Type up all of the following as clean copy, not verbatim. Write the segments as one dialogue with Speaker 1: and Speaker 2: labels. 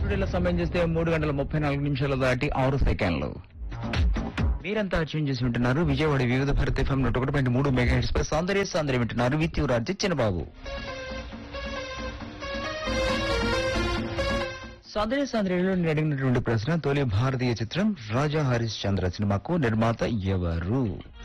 Speaker 1: స్టూడియోలో సమయం చేస్తే 3 గంటల 34 నిమిషాలు దాటి 6 సెకండ్లు. మీరంతా ట్యూన్ చేసి వింటున్నారు విజయవాడ వివిధ భారతి ఎఫ్ఎం 101.3 మెగాహెర్ట్జ్ పై సౌందర్యం వింటున్నారు విత్ యువరాజ్ చిన్నబాబు. సౌందర్యంలో నేను అడిగినటువంటి ప్రశ్న, తొలి భారతీయ చిత్రం రాజా హరిశ్చంద్ర సినిమాకు నిర్మాత ఎవరు?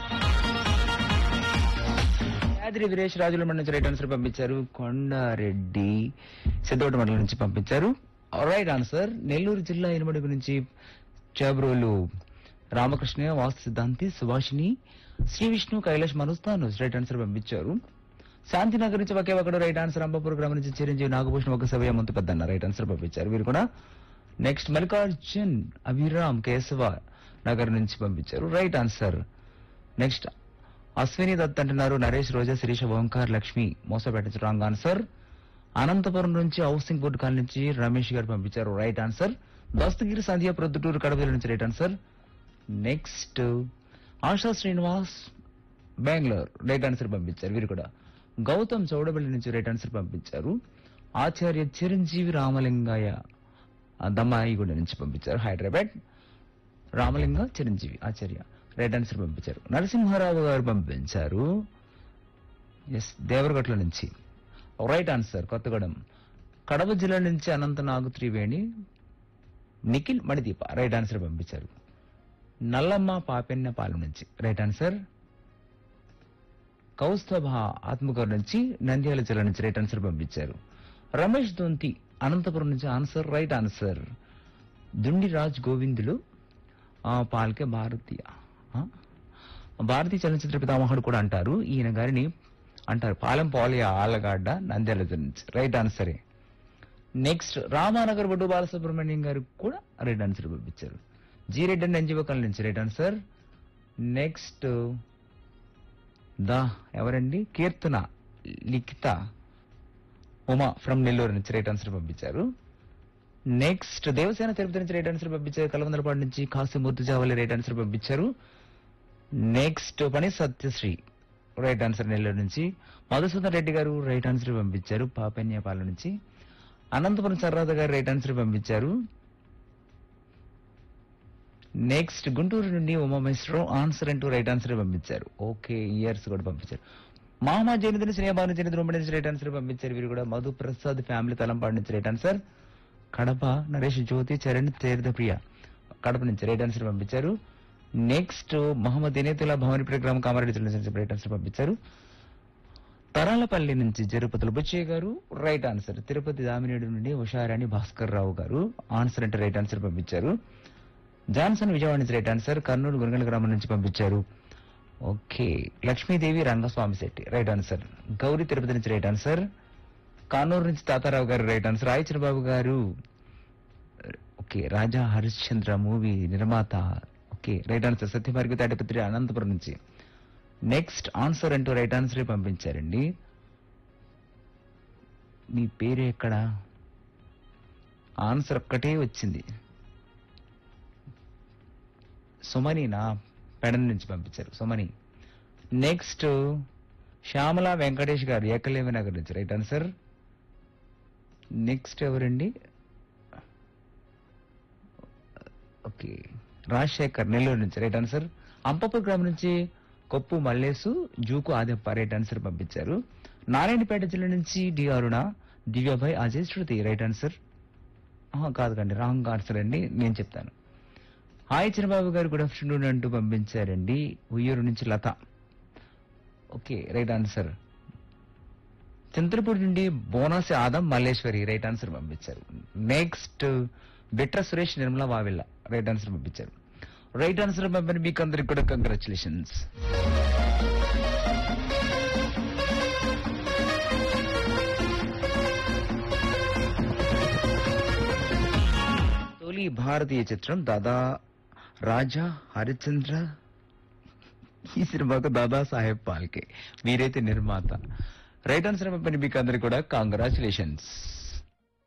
Speaker 1: యాద్రి వీరేష్ రాజుల మండలి నుంచి రైట్ ఆన్సర్ పంపించారు. కొండారెడ్డి సిద్ధోట మండలం నుంచి పంపించారు రైట్ ఆన్సర్. నెల్లూరు జిల్లా ఇనుమడుగు నుంచి చాబ్రోలు రామకృష్ణ, వాస్తు సిద్ధాంతి, సుభాషిణి, శ్రీ విష్ణు, కైలాష్ మనుస్తాను రైట్ ఆన్సర్ పంపించారు. శాంతినగర్ నుంచి ఒకే ఒకడు రైట్ ఆన్సర్. అంబాపూర్ గ్రామం నుంచి చిరంజీవి, నాగభూషణ్, ఒక సభయ ముందు పెద్దన్న రైట్ ఆన్సర్ పంపించారు వీరు కూడా. నెక్స్ట్ మల్లికార్జున్, అభిరామ్, కేశవ నగర్ నుంచి పంపించారు right answer. Next Ashwini Dutt అంటున్నారు. నరేష్, రోజా, శిరీష, ఓంకార్, లక్ష్మి మోసపేట రాంగ్ ఆన్సర్. అనంతపురం నుంచి హౌసింగ్ బోర్డు కాలనీ నుంచి రమేష్ గారు పంపించారు రైట్ ఆన్సర్. దస్తగిరి, సంధ్య, ప్రొద్దుటూరు, కడప నుంచి right answer. Next ASHA Srinivas, Bengaluru right answer పంపించారు వీరు కూడా. గౌతమ్ చౌడబల్లి నుంచి రైట్ ఆన్సర్ పంపించారు. ఆచార్య చిరంజీవి రామలింగయ్య దమ్మాయిగూడ నుంచి పంపించారు హైదరాబాద్. రామలింగ చిరంజీవి ఆచార్య రైట్ ఆన్సర్ పంపించారు. నరసింహారావు గారు పంపించారు ఎస్ దేవరగట్ల నుంచి రైట్ ఆన్సర్. కొత్తగూడెం. కడప జిల్లా నుంచి అనంతనాగు త్రివేణి, నిఖిల్, మణిదీప రైట్ ఆన్సర్ పంపించారు. నల్లమ్మ పాపెన్నపాలెం నుంచి రైట్ ఆన్సర్. కౌస్తభ ఆత్మకూరు నుంచి నంద్యాల జిల్లా నుంచి రైట్ ఆన్సర్ పంపించారు. రమేష్ దొంతి అనంతపురం నుంచి ఆన్సర్ రైట్ ఆన్సర్. దుండి రాజ్ గోవిందులు పాల్కే భారతీయ చలనచిత్ర పితామహుడు కూడా అంటారు ఈయన గారిని అంటారు. పాలెం పోలయ ఆలగడ్డ నంద్యాల జిల్లా నుంచి రైట్ ఆన్సరే. నెక్స్ట్ రామానగర్ బొడ్డు బాలసుబ్రహ్మణ్యం గారు కూడా రైట్ ఆన్సర్ పంపించారు. జీరెడ్డి అండ్ ఎన్జిఓకల్ నుంచి రైట్ ఆన్సర్. నెక్స్ట్ ఎవరండి కీర్తన, లిఖిత, ఉమా ఫ్రమ్ నెల్లూరు నుంచి రైట్ ఆన్సర్ పంపించారు. నెక్స్ట్ దేవసేన తిరుపతి నుంచి రైట్ ఆన్సర్ పంపించారు. కలవందలపాడు నుంచి కాశీమూర్తి జావలి రైట్ ఆన్సర్ పంపించారు. నెక్స్ట్ పని సత్యశ్రీ రైట్ ఆన్సర్ నెల్లూరు నుంచి. మధుసూదన్ రెడ్డి గారు రైట్ ఆన్సర్ పంపించారు పాపెన్యపాలెం నుంచి. అనంతపురం సర్రాధ గారు రైట్ ఆన్సర్ పంపించారు. నెక్స్ట్ గుంటూరు నుండి ఉమామేశ్వరం ఆన్సర్ అంటూ రైట్ ఆన్సర్ పంపించారు. ఓకే ఇయర్స్ కూడా పంపించారు. మామా జనిదిని స్నేహభాను జనిది రొమ్మ నుంచి రైట్ ఆన్సర్ పంపించారు వీరు కూడా. మధు ప్రసాద్ ఫ్యామిలీ తలంపాడు నుంచి రైట్ ఆన్సర్. కడప నరేష్, జ్యోతి, చరణ్, తీర్థప్రియ కడప నుంచి రైట్ ఆన్సర్ పంపించారు. నెక్స్ట్ మహమ్మద్ ఇనేతుల భవనిపేట గ్రామం కామారెడ్డి జిల్లా నుంచి రైట్ ఆన్సర్ పంపించారు. తరాలపల్లి నుంచి జరుపతుల బుచ్చయ్య గారు రైట్ ఆన్సర్. తిరుపతి దామినేడు నుండి ఉషారాణి భాస్కర్ రావు గారు ఆన్సర్ అంటే రైట్ ఆన్సర్ పంపించారు. జాన్సన్ విజయవాడ నుంచి రైట్ ఆన్సర్. కర్నూలు గురగల గ్రామం నుంచి పంపించారు. Okay Lakshmidevi Rangaswamy Shetty right answer. Gauri Tirupati నుంచి రైట్ ఆన్సర్. కానూరు నుంచి తాతారావు గారు రైట్ ఆన్సర్. రాయచంద్రబాబు గారు ఓకే రాజా హరిశ్చంద్ర మూవీ నిర్మాత okay right answer. Satya Bhargavi Tadipatri Anantapuram నుంచి. నెక్స్ట్ ఆన్సర్ అంటూ రైట్ ఆన్సర్ పంపించారండి. మీ పేరు ఎక్కడ? ఆన్సర్ ఒక్కటే వచ్చింది. సుమని నా పెడన నుంచి పంపించారు సుమని. నెక్స్ట్ శ్యామల వెంకటేష్ గారు ఏకలేవి నగర్ నుంచి రైట్ ఆన్సర్. నెక్స్ట్ ఎవరండి? ఓకే రాజశేఖర్ నెల్లూరు నుంచి రైట్ ఆన్సర్. అంపపూర్ గ్రామం నుంచి కొప్పు మల్లేసు, జూకు ఆదెప్ప రైట్ ఆన్సర్ పంపించారు. నారాయణపేట జిల్లా నుంచి డి అరుణ, దివ్యాభాయ్, అజయ్, శృతి రైట్ ఆన్సర్. కాదుకండి రాంగ్ ఆన్సర్ అండి, నేను చెప్తాను. హాయ్ చిరబాబు గారు గుడ్ ఆఫ్టర్నూన్ అంటూ పంపించారండి. ఉయ్యూరు నుంచి లత ఓకే రైట్ ఆన్సర్. చంద్రపూర్ నుండి బోనాసి ఆదం మల్లేశ్వరి రైట్ ఆన్సర్ పంపించారు. Next Bitra Suresh, Nirmala Vavilla right answer పంపించారు. రైట్ ఆన్సర్ పంపిన మీకు అందరికి కూడా కంగ్రాచులేషన్స్. తొలి భారతీయ చిత్రం దాదా రాజా హరిశ్చంద్ర. ఈ సినిమాకు దాదా సాహెబ్ పాల్కే వీరైతే నిర్మాత. రైట్ ఆన్సర్ పంపిన మీకు అందరికి కూడా కంగ్రాచులేషన్స్.